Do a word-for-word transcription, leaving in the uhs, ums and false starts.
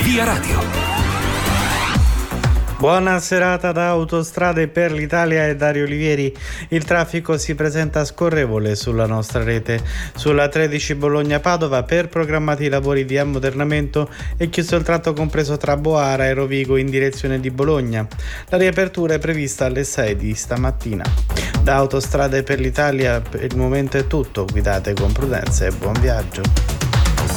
Via Radio. Buona serata da Autostrade per l'Italia e Dario Olivieri. Il traffico si presenta scorrevole sulla nostra rete. Sulla tredici Bologna-Padova, per programmati lavori di ammodernamento, è chiuso il tratto compreso tra Boara e Rovigo in direzione di Bologna. La riapertura è prevista alle sei di stamattina. Da Autostrade per l'Italia per il momento è tutto. Guidate con prudenza e buon viaggio.